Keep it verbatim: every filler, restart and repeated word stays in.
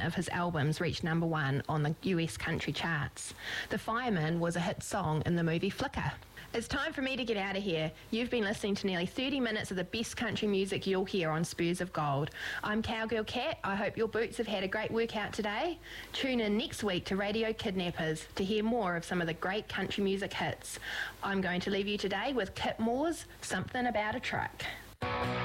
of his albums reached number one on the U S country charts. The Fireman was a hit song in the movie Flicker. It's time for me to get out of here. You've been listening to nearly thirty minutes of the best country music you'll hear on Spurs of Gold. I'm Cowgirl Cat. I hope your boots have had a great workout today. Tune in next week to Radio Kidnappers to hear more of some of the great country music hits. I'm going to leave you today with Kit Moore's Something About a Truck.